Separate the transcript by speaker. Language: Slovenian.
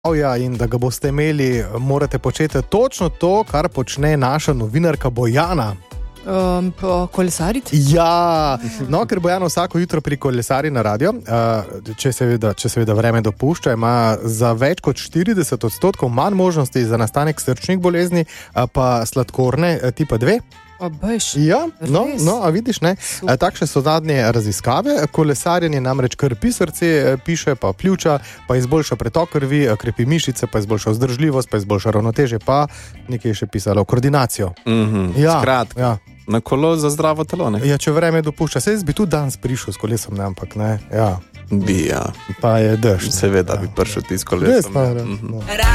Speaker 1: In da ga boste imeli, morate početi točno to, kar počne naša novinarka Bojana.
Speaker 2: Kolesariti?
Speaker 1: Ja, no, ker Bojana vsako jutro prikolesari na radio, če seveda vreme dopušča, ima za več kot 40% manj možnosti za nastanek srčnih bolezni, pa sladkorne tipa 2. Ja, a vidiš, ne? Takšne so zadnje raziskave. Kolesarjenje namreč krpi srce, piše pa pljuča, pa izboljša pretok krvi, krepi mišice, pa izboljša vzdržljivost, pa izboljša ravnotežje, pa nekaj je še pisalo koordinacijo.
Speaker 3: Skratka, na kolo za zdravo telo, ne?
Speaker 1: Ja, če vreme dopušča. Saj bi tudi danes prišel s kolesom, ne, ampak ne. Ja.
Speaker 3: Bi, ja.
Speaker 1: Pa je dež.
Speaker 3: Seveda bi prišel ti s kolesom.